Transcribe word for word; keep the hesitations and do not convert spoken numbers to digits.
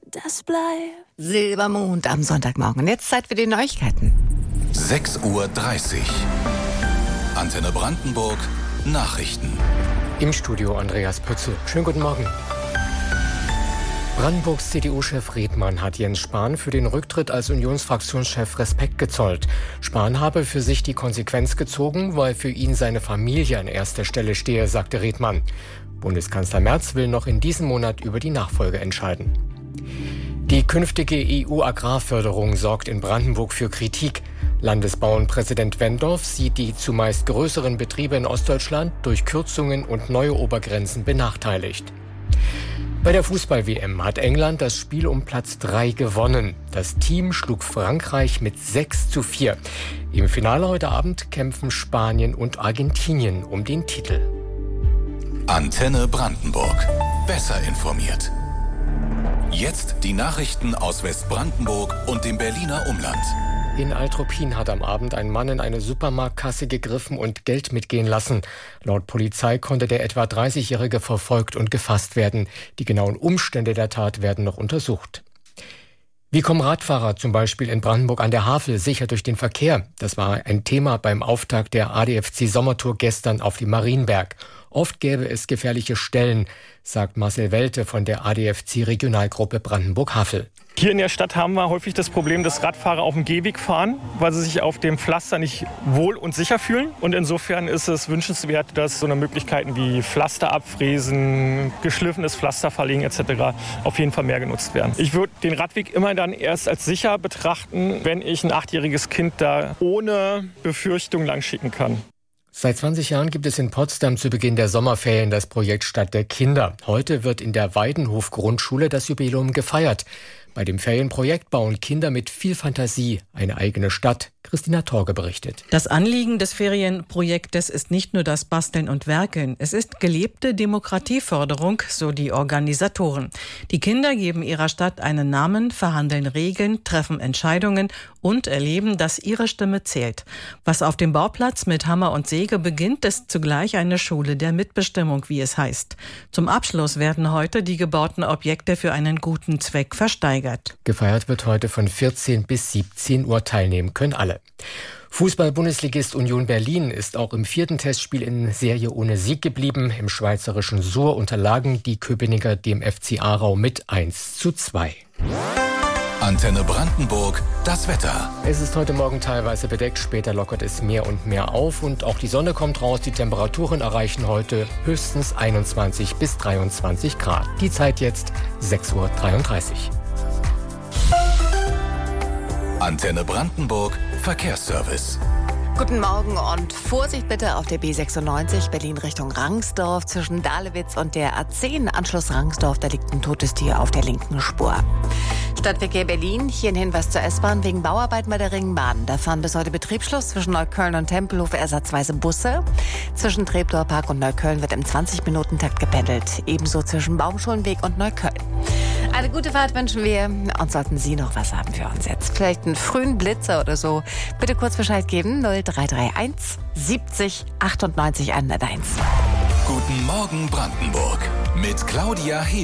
das bleibt Silbermond am Sonntagmorgen. Jetzt Zeit für die Neuigkeiten. sechs Uhr dreißig. Antenne Brandenburg. Nachrichten. Im Studio Andreas Pützel. Schönen guten Morgen. Brandenburgs C D U-Chef Redmann hat Jens Spahn für den Rücktritt als Unionsfraktionschef Respekt gezollt. Spahn habe für sich die Konsequenz gezogen, weil für ihn seine Familie an erster Stelle stehe, sagte Redmann. Bundeskanzler Merz will noch in diesem Monat über die Nachfolge entscheiden. Die künftige E U-Agrarförderung sorgt in Brandenburg für Kritik. Landesbauernpräsident Wendorf sieht die zumeist größeren Betriebe in Ostdeutschland durch Kürzungen und neue Obergrenzen benachteiligt. Bei der Fußball-W M hat England das Spiel um Platz drei gewonnen. Das Team schlug Frankreich mit sechs zu vier. Im Finale heute Abend kämpfen Spanien und Argentinien um den Titel. Antenne Brandenburg. Besser informiert. Jetzt die Nachrichten aus Westbrandenburg und dem Berliner Umland. In Altruppin hat am Abend ein Mann in eine Supermarktkasse gegriffen und Geld mitgehen lassen. Laut Polizei konnte der etwa dreißigjährige verfolgt und gefasst werden. Die genauen Umstände der Tat werden noch untersucht. Wie kommen Radfahrer zum Beispiel in Brandenburg an der Havel sicher durch den Verkehr? Das war ein Thema beim Auftakt der A D F C-Sommertour gestern auf dem Marienberg. Oft gäbe es gefährliche Stellen, sagt Marcel Welte von der A D F C-Regionalgruppe Brandenburg-Havel. Hier in der Stadt haben wir häufig das Problem, dass Radfahrer auf dem Gehweg fahren, weil sie sich auf dem Pflaster nicht wohl und sicher fühlen. Und insofern ist es wünschenswert, dass so eine Möglichkeiten wie Pflaster abfräsen, geschliffenes Pflaster verlegen et cetera auf jeden Fall mehr genutzt werden. Ich würde den Radweg immer dann erst als sicher betrachten, wenn ich ein achtjähriges Kind da ohne Befürchtung langschicken kann. Seit zwanzig Jahren gibt es in Potsdam zu Beginn der Sommerferien das Projekt Stadt der Kinder. Heute wird in der Weidenhof-Grundschule das Jubiläum gefeiert. Bei dem Ferienprojekt bauen Kinder mit viel Fantasie eine eigene Stadt. Christina Torge berichtet. Das Anliegen des Ferienprojektes ist nicht nur das Basteln und Werkeln. Es ist gelebte Demokratieförderung, so die Organisatoren. Die Kinder geben ihrer Stadt einen Namen, verhandeln Regeln, treffen Entscheidungen und erleben, dass ihre Stimme zählt. Was auf dem Bauplatz mit Hammer und Säge beginnt, ist zugleich eine Schule der Mitbestimmung, wie es heißt. Zum Abschluss werden heute die gebauten Objekte für einen guten Zweck versteigert. Gefeiert wird heute von vierzehn bis siebzehn Uhr. Teilnehmen können alle. Fußball-Bundesligist Union Berlin ist auch im vierten Testspiel in Serie ohne Sieg geblieben. Im schweizerischen Sur unterlagen die Köpenicker dem F C Aarau mit eins zu zwei. Antenne Brandenburg, das Wetter. Es ist heute Morgen teilweise bedeckt, später lockert es mehr und mehr auf und auch die Sonne kommt raus. Die Temperaturen erreichen heute höchstens einundzwanzig bis dreiundzwanzig Grad. Die Zeit jetzt sechs Uhr dreiunddreißig. Antenne Brandenburg, Verkehrsservice. Guten Morgen und Vorsicht bitte auf der B sechsundneunzig Berlin Richtung Rangsdorf zwischen Dahlewitz und der A zehn. Anschluss Rangsdorf, da liegt ein totes Tier auf der linken Spur. Stadtverkehr Berlin, hier ein Hinweis zur S-Bahn wegen Bauarbeiten bei der Ringbahn. Da fahren bis heute Betriebsschluss zwischen Neukölln und Tempelhof ersatzweise Busse. Zwischen Treptower Park und Neukölln wird im zwanzig-Minuten-Takt gependelt. Ebenso zwischen Baumschulenweg und Neukölln. Eine gute Fahrt wünschen wir. Und sollten Sie noch was haben für uns jetzt, vielleicht einen frühen Blitzer oder so, bitte kurz Bescheid geben. null drei drei eins siebzig achtundneunzig hunderteins. Guten Morgen Brandenburg mit Claudia He